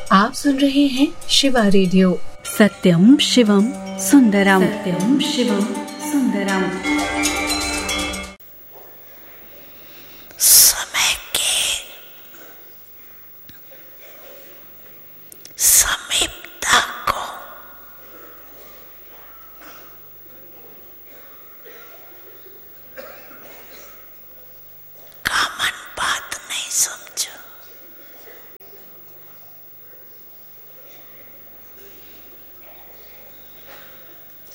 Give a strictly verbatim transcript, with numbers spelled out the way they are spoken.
आप सुन रहे हैं शिवा रेडियो। सत्यम शिवम सुंदरम। सत्यम शिवम सुंदरम।